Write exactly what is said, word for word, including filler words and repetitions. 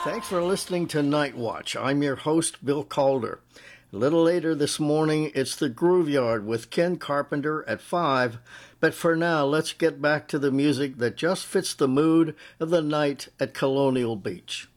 Thanks for listening to Night Watch. I'm your host, Bill Calder. A little later this morning, it's the Groove Yard with Ken Carpenter at five. But for now, let's get back to the music that just fits the mood of the night at Colonial Beach.